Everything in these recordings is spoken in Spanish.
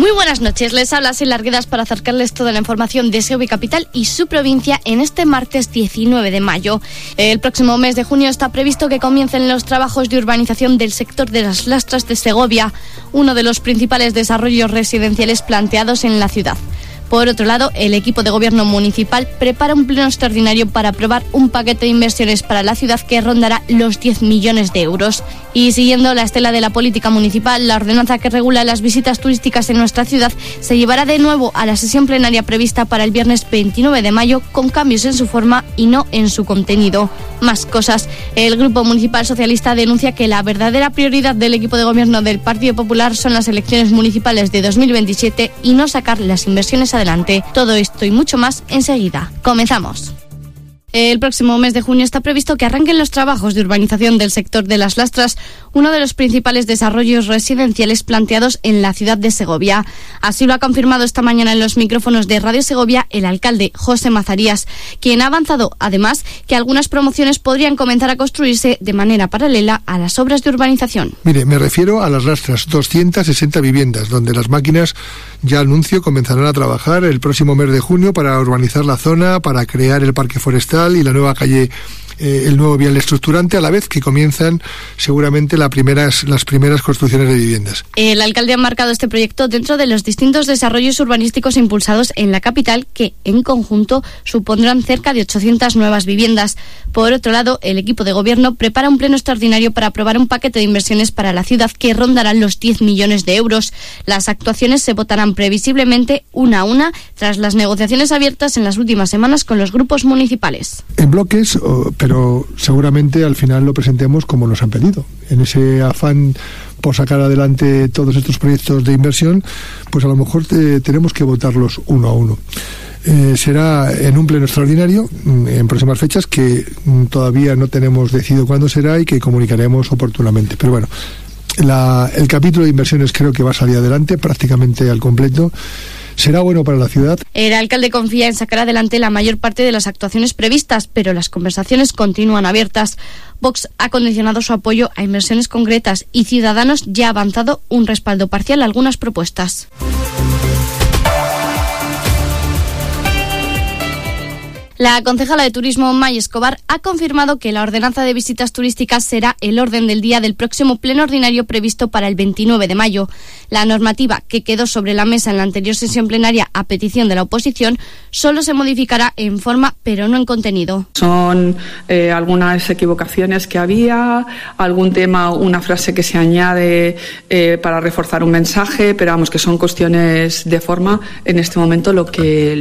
Muy buenas noches, les habla Silvia Arguedas para acercarles toda la información de Segovia Capital y su provincia en este martes 19 de mayo. El próximo mes de junio está previsto que comiencen los trabajos de urbanización del sector de las Lastras de Segovia, uno de los principales desarrollos residenciales planteados en la ciudad. Por otro lado, el equipo de gobierno municipal prepara un pleno extraordinario para aprobar un paquete de inversiones para la ciudad que rondará los 10 millones de euros. Y siguiendo la estela de la política municipal, la ordenanza que regula las visitas turísticas en nuestra ciudad se llevará de nuevo a la sesión plenaria prevista para el viernes 29 de mayo, con cambios en su forma y no en su contenido. Más cosas. El Grupo Municipal Socialista denuncia que la verdadera prioridad del equipo de gobierno del Partido Popular son las elecciones municipales de 2027 y no sacar las inversiones adelante. Todo esto y mucho más enseguida. Comenzamos. El próximo mes de junio está previsto que arranquen los trabajos de urbanización del sector de las Lastras, uno de los principales desarrollos residenciales planteados en la ciudad de Segovia. Así lo ha confirmado esta mañana en los micrófonos de Radio Segovia el alcalde José Mazarías, quien ha avanzado, además, que algunas promociones podrían comenzar a construirse de manera paralela a las obras de urbanización. Mire, me refiero a las Lastras, 260 viviendas, donde las máquinas, ya anuncio, comenzarán a trabajar el próximo mes de junio para urbanizar la zona, para crear el parque forestal y la nueva calle, el nuevo vial estructurante, a la vez que comienzan seguramente las primeras construcciones de viviendas. El alcalde ha marcado este proyecto dentro de los distintos desarrollos urbanísticos impulsados en la capital, que en conjunto supondrán cerca de 800 nuevas viviendas. Por otro lado, el equipo de gobierno prepara un pleno extraordinario para aprobar un paquete de inversiones para la ciudad que rondarán los 10 millones de euros. Las actuaciones se votarán previsiblemente una a una tras las negociaciones abiertas en las últimas semanas con los grupos municipales. En bloques, pero seguramente al final lo presentemos como nos han pedido. En ese afán por sacar adelante todos estos proyectos de inversión, pues a lo mejor tenemos que votarlos uno a uno. Será en un pleno extraordinario en próximas fechas, que todavía no tenemos decidido cuándo será y que comunicaremos oportunamente. Pero bueno, el capítulo de inversiones creo que va a salir adelante prácticamente al completo. Será bueno para la ciudad. El alcalde confía en sacar adelante la mayor parte de las actuaciones previstas, pero las conversaciones continúan abiertas. Vox ha condicionado su apoyo a inversiones concretas y Ciudadanos ya ha avanzado un respaldo parcial a algunas propuestas. La concejala de Turismo, May Escobar, ha confirmado que la ordenanza de visitas turísticas será el orden del día del próximo pleno ordinario previsto para el 29 de mayo. La normativa, que quedó sobre la mesa en la anterior sesión plenaria a petición de la oposición, solo se modificará en forma, pero no en contenido. Son algunas equivocaciones que había, algún tema, una frase que se añade para reforzar un mensaje, pero vamos, que son cuestiones de forma en este momento lo que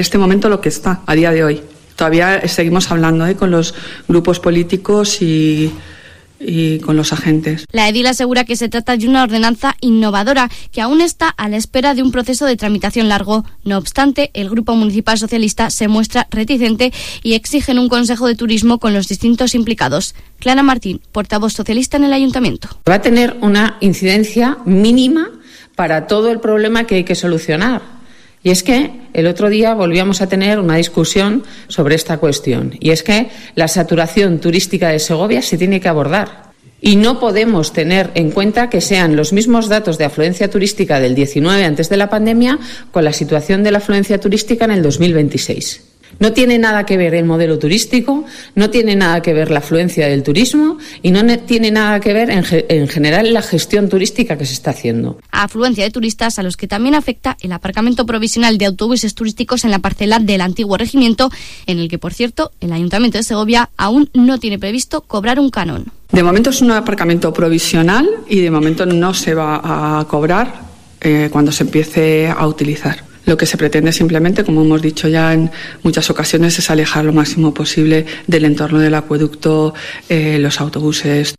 está a día de hoy. Todavía seguimos hablando con los grupos políticos y con los agentes. La edil asegura que se trata de una ordenanza innovadora que aún está a la espera de un proceso de tramitación largo. No obstante, el Grupo Municipal Socialista se muestra reticente y exigen un Consejo de Turismo con los distintos implicados. Clara Martín, portavoz socialista en el Ayuntamiento. Va a tener una incidencia mínima para todo el problema que hay que solucionar. Y es que el otro día volvíamos a tener una discusión sobre esta cuestión. Y es que la saturación turística de Segovia se tiene que abordar. Y no podemos tener en cuenta que sean los mismos datos de afluencia turística del 19 antes de la pandemia con la situación de la afluencia turística en el 2026. No tiene nada que ver el modelo turístico, no tiene nada que ver la afluencia del turismo y no tiene nada que ver en general la gestión turística que se está haciendo. Afluencia de turistas a los que también afecta el aparcamiento provisional de autobuses turísticos en la parcela del antiguo regimiento, en el que, por cierto, el Ayuntamiento de Segovia aún no tiene previsto cobrar un canon. De momento es un aparcamiento provisional y de momento no se va a cobrar cuando se empiece a utilizar. Lo que se pretende simplemente, como hemos dicho ya en muchas ocasiones, es alejar lo máximo posible del entorno del acueducto los autobuses.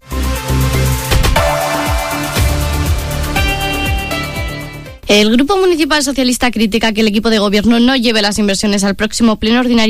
El Grupo Municipal Socialista critica que el equipo de gobierno no lleve las inversiones al próximo pleno ordinario